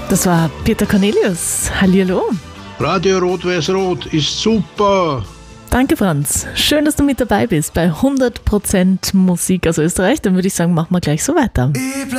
Das war Peter Cornelius. Hallihallo. Radio Rot-Weiß-Rot ist super. Danke, Franz. Schön, dass du mit dabei bist bei 100% Musik aus Österreich. Dann würde ich sagen, machen wir gleich so weiter.